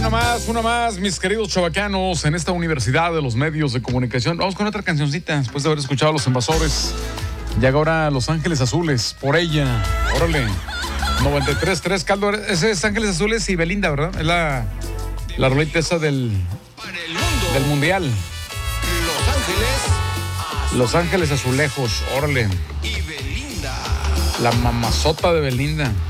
una más, mis queridos chavacanos, en esta universidad de los medios de comunicación. Vamos con otra cancioncita, después de haber escuchado a Los Invasores. Llega ahora Los Ángeles Azules, Por Ella. Órale. 93.3, Caldo. Ese es Ángeles Azules y Belinda, ¿verdad? Es la rolita esa del mundial. Los Ángeles Azulejos, órale. Y Belinda. La mamazota de Belinda.